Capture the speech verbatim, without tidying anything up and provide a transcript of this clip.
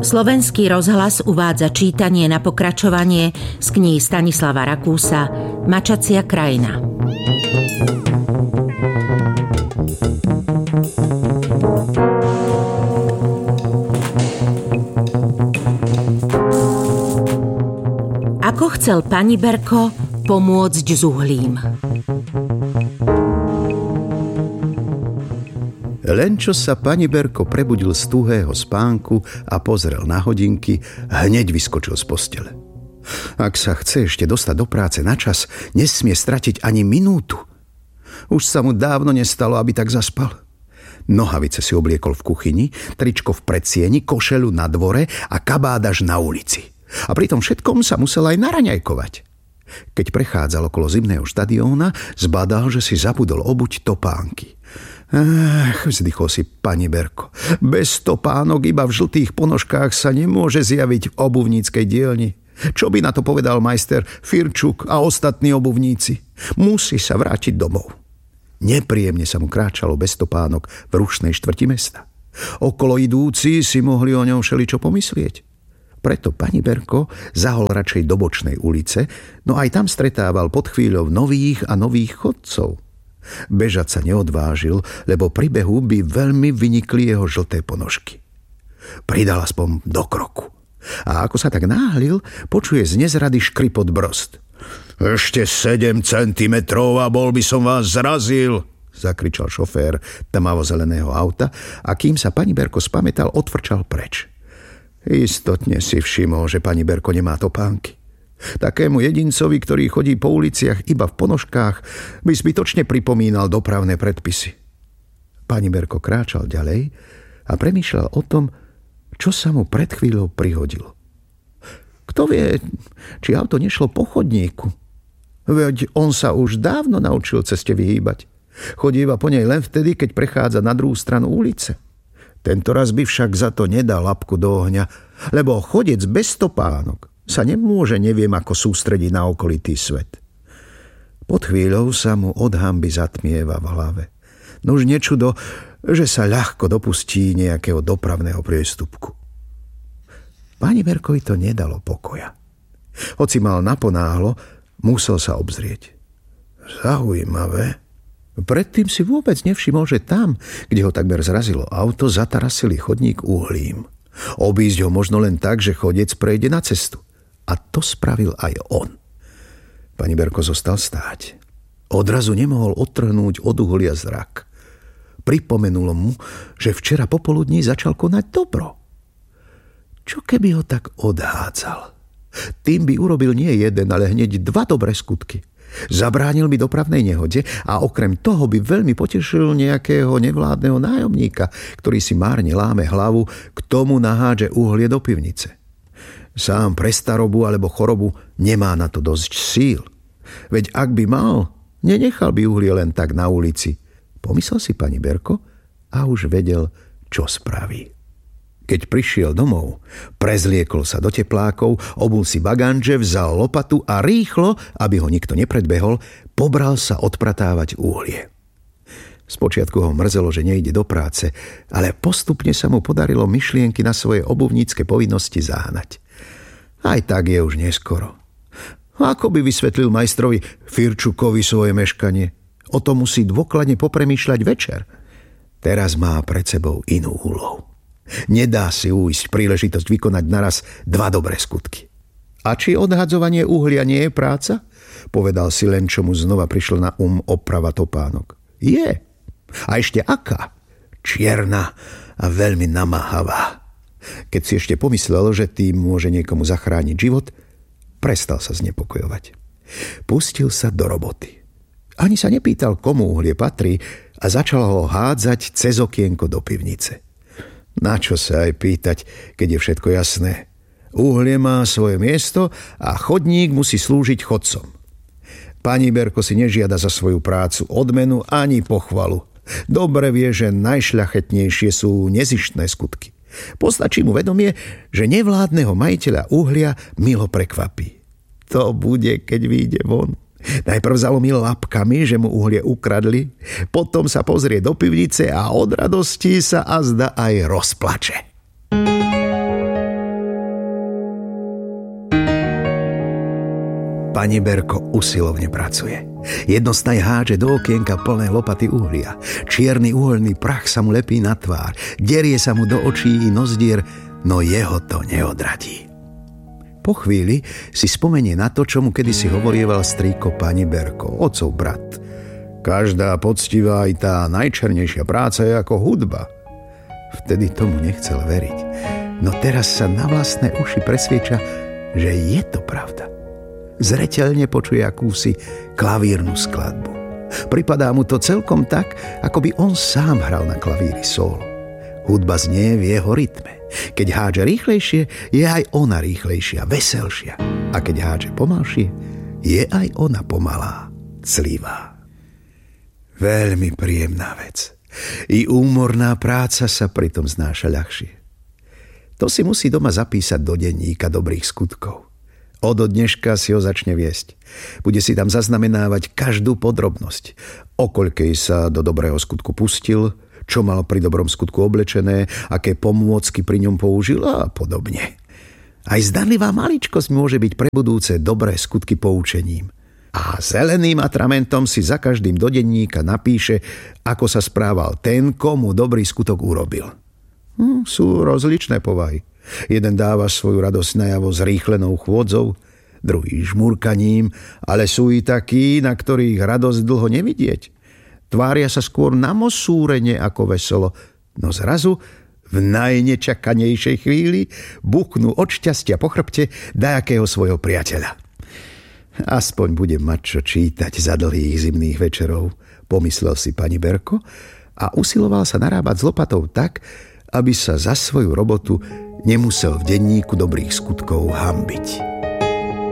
Slovenský rozhlas uvádza čítanie na pokračovanie z kníh Stanislava Rakúsa Mačacia krajina. Ako chcel Paniberko pomôcť s uhlím. Len čo sa Paniberko prebudil z tuhého spánku a pozrel na hodinky, hneď vyskočil z postele. Ak sa chce ešte dostať do práce na čas, nesmie stratiť ani minútu. Už sa mu dávno nestalo, aby tak zaspal. Nohavice si obliekol v kuchyni, tričko v predsieni, košelu na dvore a kabádaž na ulici. A pri tom všetkom sa musel aj naraňajkovať. Keď prechádzal okolo zimného štadióna, zbadal, že si zabudol obuť topánky. Ach, vzdychol si Paniberko. Bez topánok iba v žltých ponožkách sa nemôže zjaviť v obuvníckej dielni. Čo by na to povedal majster Firčuk a ostatní obuvníci? Musí sa vrátiť domov. Nepríjemne sa mu kráčalo bez topánok v rušnej štvrti mesta. Okolo idúci si mohli o ňom všeličo pomyslieť. Preto Paniberko zahol radšej do bočnej ulice, no aj tam stretával pod chvíľou nových a nových chodcov. Bežať sa neodvážil, lebo pri behu by veľmi vynikli jeho žlté ponožky. Pridal aspoň do kroku. A ako sa tak náhlil, počuje z nezrady škripot brzd. Ešte sedem centimetrov a bol by som vás zrazil, zakričal šofér tmavo-zeleného auta a kým sa Paniberko spamätal, odfrčal preč. Istotne si všimol, že Paniberko nemá topánky. Takému jedincovi, ktorý chodí po uliciach iba v ponožkách, by zbytočne pripomínal dopravné predpisy. Paniberko kráčal ďalej a premýšľal o tom, čo sa mu pred chvíľou prihodilo. Kto vie, či auto nešlo po chodníku? Veď on sa už dávno naučil ceste vyhýbať. Chodíva po nej len vtedy, keď prechádza na druhú stranu ulice. Tento raz by však za to nedal labku do ohňa, lebo chodec bez topánok sa nemôže neviem ako sústrediť na okolitý svet. Pod chvíľou sa mu od hanby zatmieva v hlave. Nuž nečudo, že sa ľahko dopustí nejakého dopravného priestupku. Paniberkovi to nedalo pokoja. Hoci mal naponáhlo, musel sa obzrieť. Zaujímavé. Predtým si vôbec nevšimol, že tam, kde ho takmer zrazilo auto, zatarasili chodník uhlím. Obísť ho možno len tak, že chodec prejde na cestu. A to spravil aj on. Paniberko zostal stáť. Odrazu nemohol odtrhnúť od uhlia zrak. Pripomenulo mu, že včera popoludní začal konať dobro. Čo keby ho tak odhádzal? Tým by urobil nie jeden, ale hneď dva dobré skutky. Zabránil by dopravnej nehode a okrem toho by veľmi potešil nejakého nevládneho nájomníka, ktorý si márne láme hlavu, k tomu nahádže uhlie do pivnice. Sám pre starobu alebo chorobu nemá na to dosť síl. Veď ak by mal, nenechal by uhlie len tak na ulici. Pomyslel si Paniberko a už vedel, čo spraví. Keď prišiel domov, prezliekol sa do teplákov, obul si baganže, vzal lopatu a rýchlo, aby ho nikto nepredbehol, pobral sa odpratávať uhlie. Spočiatku ho mrzelo, že nejde do práce, ale postupne sa mu podarilo myšlienky na svoje obuvnícke povinnosti zahnať. Aj tak je už neskoro. Ako by vysvetlil majstrovi Firčukovi svoje meškanie? O tom musí dôkladne popremýšľať večer. Teraz má pred sebou inú úlohu. Nedá si uísť príležitosť vykonať naraz dva dobré skutky. A či odhadzovanie uhlia nie je práca? Povedal si len, čo mu znova prišlo na um oprava topánok. Je. A ešte aká? Čierna a veľmi namáhavá. Keď si ešte pomyslel, že tým môže niekomu zachrániť život, prestal sa znepokojovať. Pustil sa do roboty. Ani sa nepýtal, komu uhlie patrí a začal ho hádzať cez okienko do pivnice. Na čo sa aj pýtať, keď je všetko jasné? Uhlie má svoje miesto a chodník musí slúžiť chodcom. Paniberko si nežiada za svoju prácu odmenu ani pochvalu. Dobre vie, že najšľachetnejšie sú nezištné skutky. Postačí mu vedomie, že nevládneho majiteľa uhlia milo prekvapí. To bude, keď vyjde von. Najprv zalomil labkami, že mu uhlie ukradli, potom sa pozrie do pivnice a od radosti sa azda aj rozplače. Pani Berko usilovne pracuje. Jednostnej hádže do okienka plné lopaty uhlia. Čierny uhoľný prach sa mu lepí na tvár. Derie sa mu do očí i nozdier, no jeho to neodradí. Po chvíli si spomenie na to, čo mu kedysi hovorieval strýko Pani Berko, otcov brat. Každá poctivá aj tá najčernejšia práca je ako hudba. Vtedy tomu nechcel veriť. No teraz sa na vlastné uši presvieča, že je to pravda. Zreteľne počuje akúsi klavírnu skladbu. Pripadá mu to celkom tak, ako by on sám hral na klavíri solo. Hudba znie v jeho rytme. Keď hádže rýchlejšie, je aj ona rýchlejšia, veselšia. A keď hádže pomalšie, je aj ona pomalá, clivá. Veľmi príjemná vec. I úmorná práca sa pritom znáša ľahšie. To si musí doma zapísať do denníka dobrých skutkov. Od dneška si ho začne viesť. Bude si tam zaznamenávať každú podrobnosť. O koľkej sa do dobrého skutku pustil, čo mal pri dobrom skutku oblečené, aké pomôcky pri ňom použil a podobne. Aj zdanlivá maličkosť môže byť pre budúce dobré skutky poučením. A zeleným atramentom si za každým do denníka napíše, ako sa správal ten, komu dobrý skutok urobil. Hm, sú rozličné povahy. Jeden dáva svoju radosť najavo zrýchlenou chôdzou, druhý žmurkaním, ale sú i takí, na ktorých radosť dlho nevidieť. Tvária sa skôr namosúrene ako veselo, no zrazu v najnečakanejšej chvíli buchnú od šťastia po chrbte dajakého svojho priateľa. Aspoň budem mať čo čítať za dlhých zimných večerov, pomyslel si Pani Berko a usiloval sa narábať s lopatou tak, aby sa za svoju robotu nemusel v denníku dobrých skutkov hanbiť.